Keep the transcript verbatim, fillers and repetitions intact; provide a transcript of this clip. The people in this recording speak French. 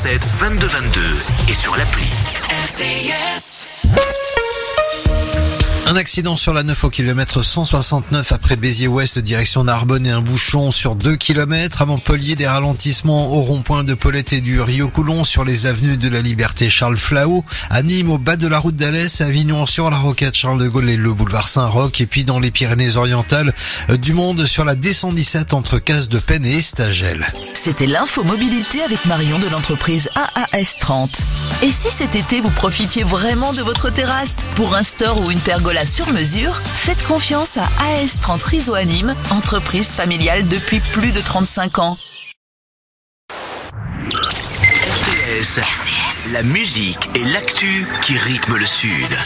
sept vingt-deux vingt-deux et sur l'appli. R T S. Un accident sur la neuf au kilomètre cent soixante-neuf après Béziers-Ouest direction Narbonne et un bouchon sur deux kilomètres. À Montpellier, des ralentissements au rond-point de Paulette et du Rio-Coulon sur les avenues de la Liberté Charles Flahault. À Nîmes, au bas de la route d'Alès, à Avignon sur la rocade Charles de Gaulle et le boulevard Saint-Roch. Et puis dans les Pyrénées-Orientales, du monde sur la D cent dix-sept entre Casse-de-Penne et Estagel. C'était l'info mobilité avec Marion de l'entreprise A A S trente. Et si cet été vous profitiez vraiment de votre terrasse pour un store ou une pergola sur mesure, faites confiance à A S trente Riso à Nîmes, entreprise familiale depuis plus de trente-cinq ans. R T S, la musique et l'actu qui rythment le Sud.